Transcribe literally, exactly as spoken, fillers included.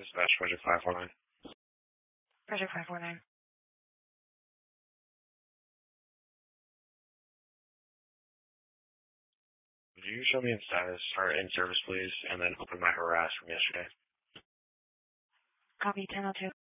Dispatch Project five four nine. Project five four nine. Would you show me in status or in service, please, and then open my harass from yesterday? Copy ten oh two.